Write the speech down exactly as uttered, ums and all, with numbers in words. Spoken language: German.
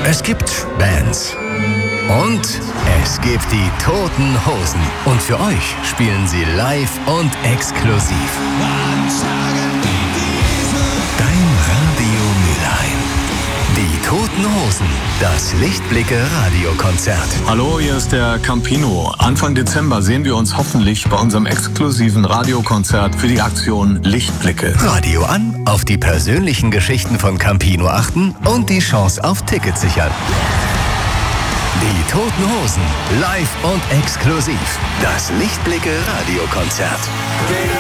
Es gibt Bands. Und es gibt die Toten Hosen. Und für euch spielen sie live und exklusiv. Dein Radio Mülheim. Die Toten Hosen. Das Lichtblicke-Radiokonzert. Hallo, hier ist der Campino. Anfang Dezember sehen wir uns hoffentlich bei unserem exklusiven Radiokonzert für die Aktion Lichtblicke. Radio an, auf die persönlichen Geschichten von Campino achten und die Chance auf Tickets sichern. Die Toten Hosen, live und exklusiv. Das Lichtblicke-Radiokonzert.